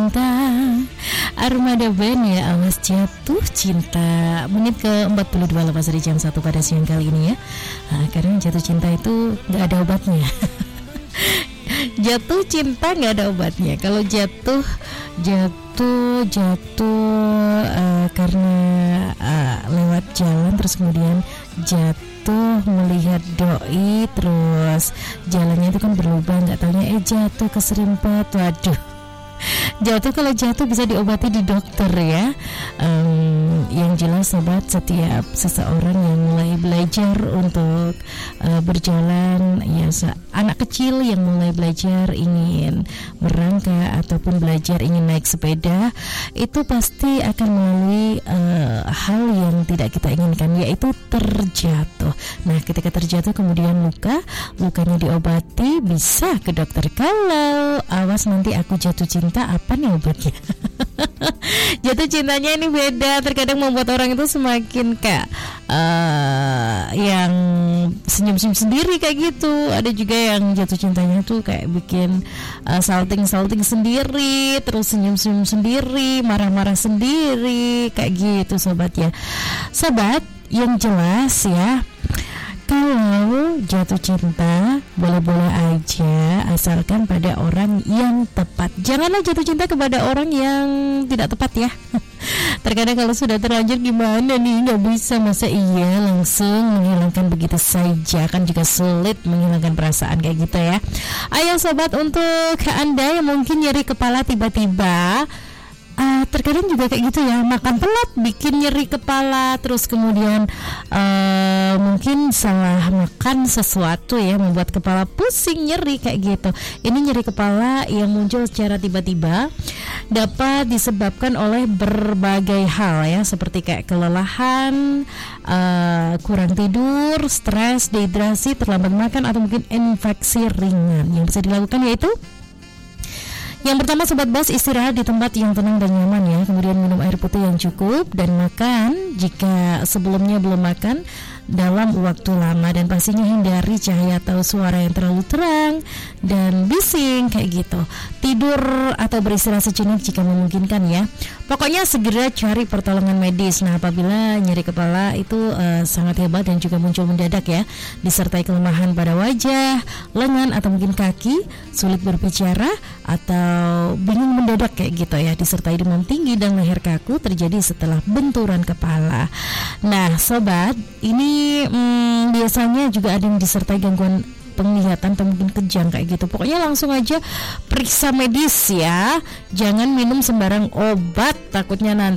cinta. Armada Band ya, Awas Jatuh Cinta. Menit ke 42 lepas dari jam 1 pada siang kali ini ya. Karena jatuh cinta itu gak ada obatnya. Jatuh cinta gak ada obatnya. Kalau jatuh karena lewat jalan, terus kemudian jatuh melihat doi, terus jalannya itu kan berlubang, nggak taunya jatuh keserimpet. Waduh, kalau jatuh bisa diobati di dokter ya. Yang jelas sobat, setiap seseorang yang mulai belajar untuk berjalan ya, anak kecil yang mulai belajar ingin merangkak ataupun belajar ingin naik sepeda, itu pasti akan melalui hal yang tidak kita inginkan, yaitu terjatuh. Nah, ketika terjatuh kemudian lukanya diobati, bisa ke dokter. Kalau awas nanti aku jatuh cinta, apa nih obatnya? Jatuh cintanya ini beda, terkadang membuat orang itu semakin kayak yang senyum-senyum sendiri kayak gitu. Ada juga yang jatuh cintanya tuh kayak bikin salting sendiri, terus senyum-senyum sendiri, marah-marah sendiri kayak gitu sobat ya. Sobat, yang jelas ya, kalau jatuh cinta boleh-boleh aja, asalkan pada orang yang tepat. Janganlah jatuh cinta kepada orang yang tidak tepat ya. Terkadang kalau sudah terlanjur gimana nih, gak bisa, masa iya langsung menghilangkan begitu saja, kan juga sulit menghilangkan perasaan kayak gitu ya. Ayo sobat, untuk Anda yang mungkin nyeri kepala tiba-tiba, terkadang juga kayak gitu ya, makan telat bikin nyeri kepala, terus kemudian mungkin salah makan sesuatu ya, membuat kepala pusing, nyeri kayak gitu. Ini nyeri kepala yang muncul secara tiba-tiba dapat disebabkan oleh berbagai hal ya, seperti kayak kelelahan, kurang tidur, stres, dehidrasi, terlambat makan, atau mungkin infeksi ringan. Yang bisa dilakukan yaitu yang pertama sobat Bas, istirahat di tempat yang tenang dan nyaman ya. Kemudian minum air putih yang cukup, dan makan jika sebelumnya belum makan dalam waktu lama, dan pastinya hindari cahaya atau suara yang terlalu terang dan bising kayak gitu. Tidur atau beristirahat sejenak jika memungkinkan ya. Pokoknya segera cari pertolongan medis. Nah, apabila nyeri kepala itu sangat hebat dan juga muncul mendadak ya, disertai kelemahan pada wajah, lengan atau mungkin kaki, sulit berbicara atau bingung mendadak kayak gitu ya, disertai demam tinggi dan leher kaku terjadi setelah benturan kepala. Nah sobat, ini biasanya juga ada yang disertai gangguan penglihatan atau mungkin kejang kayak gitu. Pokoknya langsung aja periksa medis ya. Jangan minum sembarang obat, takutnya nanti